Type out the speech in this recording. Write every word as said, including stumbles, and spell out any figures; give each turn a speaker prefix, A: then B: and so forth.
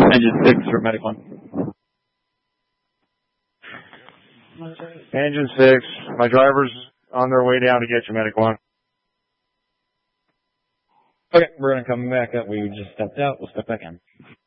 A: Engine six for Medic one.
B: Engine six, my driver's on their way down to get you, Medic one.
C: Okay, we're going to come back up. We just stepped out. We'll step back in.